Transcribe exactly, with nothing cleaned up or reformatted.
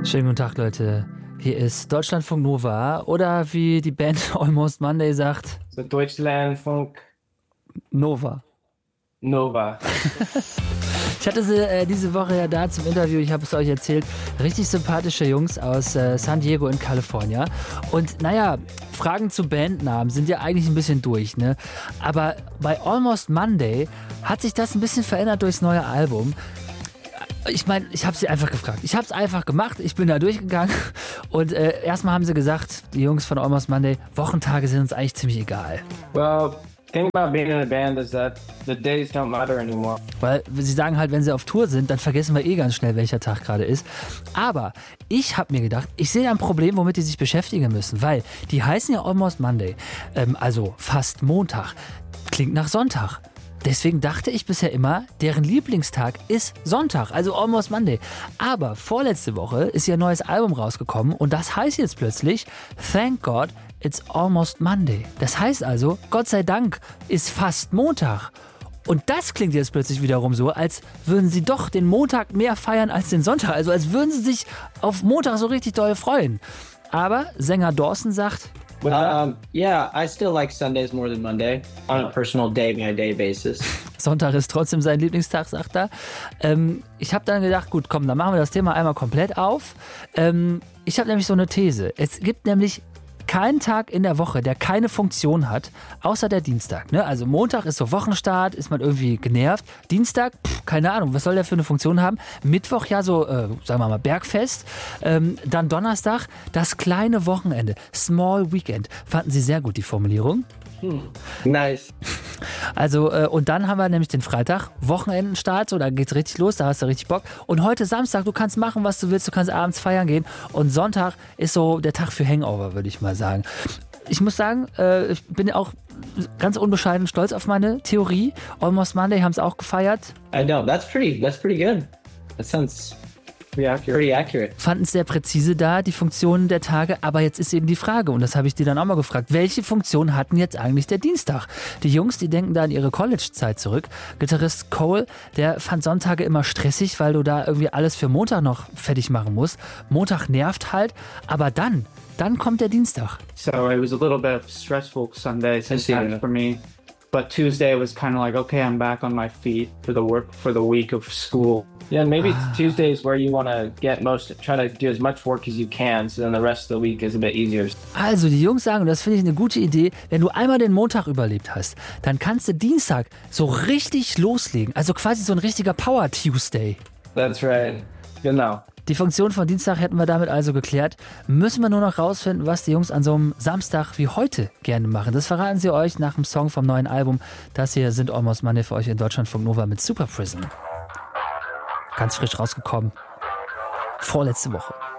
Schönen guten Tag, Leute. Hier ist Deutschlandfunk Nova oder wie die Band Almost Monday sagt, So Deutschlandfunk Nova. Nova. Ich hatte sie äh, diese Woche ja da zum Interview, ich habe es euch erzählt, richtig sympathische Jungs aus äh, San Diego in Kalifornien. Und naja, Fragen zu Bandnamen sind ja eigentlich ein bisschen durch, ne? Aber bei Almost Monday hat sich das ein bisschen verändert durchs neue Album. Ich meine, ich habe sie einfach gefragt. Ich habe es einfach gemacht, ich bin da durchgegangen und äh, erstmal haben sie gesagt, die Jungs von Almost Monday, Wochentage sind uns eigentlich ziemlich egal. Well, thing about being in a band is that the days don't matter anymore. Weil sie sagen halt, wenn sie auf Tour sind, dann vergessen wir eh ganz schnell, welcher Tag gerade ist. Aber ich habe mir gedacht, ich sehe ein Problem, womit die sich beschäftigen müssen, weil die heißen ja Almost Monday, ähm, also fast Montag, klingt nach Sonntag. Deswegen dachte ich bisher immer, deren Lieblingstag ist Sonntag, also Almost Monday. Aber vorletzte Woche ist ihr neues Album rausgekommen und das heißt jetzt plötzlich Thank God It's Almost Monday. Das heißt also, Gott sei Dank ist fast Montag. Und das klingt jetzt plötzlich wiederum so, als würden sie doch den Montag mehr feiern als den Sonntag. Also als würden sie sich auf Montag so richtig doll freuen. Aber Sänger Dawson sagt, Um, yeah, I still like Sundays more than Monday on a personal day-by-day basis. Sonntag ist trotzdem sein Lieblingstag, sagt er. Ähm, ich habe dann gedacht, gut, komm, dann machen wir das Thema einmal komplett auf. Ähm, ich habe nämlich so eine These. Es gibt nämlich keinen Tag in der Woche, der keine Funktion hat, außer der Dienstag. Ne? Also Montag ist so Wochenstart, ist man irgendwie genervt. Dienstag, pff, keine Ahnung, was soll der für eine Funktion haben? Mittwoch ja so, äh, sagen wir mal, Bergfest. Ähm, dann Donnerstag, das kleine Wochenende, Small Weekend. Fanden Sie sehr gut, die Formulierung? Hm. Nice. Also, äh, und dann haben wir nämlich den Freitag, Wochenendenstart, so, da geht's richtig los, da hast du richtig Bock. Und heute Samstag, du kannst machen, was du willst, du kannst abends feiern gehen. Und Sonntag ist so der Tag für Hangover, würde ich mal sagen. Ich muss sagen, äh, ich bin auch ganz unbescheiden stolz auf meine Theorie. Almost Monday haben es auch gefeiert. I know, that's pretty, that's pretty good. That sounds pretty accurate. Pretty accurate. Fanden es sehr präzise da, die Funktionen der Tage. Aber jetzt ist eben die Frage, und das habe ich dir dann auch mal gefragt, welche Funktion hatten jetzt eigentlich der Dienstag? Die Jungs, die denken da an ihre College-Zeit zurück. Gitarrist Cole, der fand Sonntage immer stressig, weil du da irgendwie alles für Montag noch fertig machen musst. Montag nervt halt, aber dann, dann kommt der Dienstag. So it was a little bit of stressful Sunday sometimes yeah. for me. But Tuesday was kind of like, okay, I'm back on my feet for the work, for the week of school. Yeah, maybe it's Tuesdays where you want to get most, try to do as much work as you can, so then the rest of the week is a bit easier. Also die Jungs sagen, und das finde ich eine gute Idee, wenn du einmal den Montag überlebt hast, dann kannst du Dienstag so richtig loslegen. Also quasi so ein richtiger Power Tuesday. That's right. Genau. Die Funktion von Dienstag hätten wir damit also geklärt. Müssen wir nur noch rausfinden, was die Jungs an so einem Samstag wie heute gerne machen. Das verraten sie euch nach dem Song vom neuen Album. Das hier sind Almost Monday für euch in Deutschlandfunk Nova mit Super Prison. Ganz frisch rausgekommen. Vorletzte Woche.